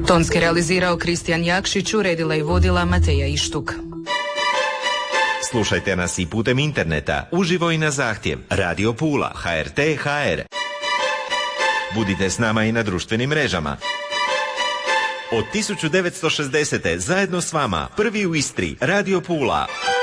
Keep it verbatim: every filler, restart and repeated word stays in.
Tonski realizirao Kristijan Jakšić, uredila i vodila Mateja Ištuk. Slušajte nas i putem interneta, uživo i na zahtjev. Radio Pula, ha er te ha er. Budite s nama i na društvenim mrežama. Od tisuću devetsto šezdesete zajedno s vama, prvi u Istri, Radio Pula.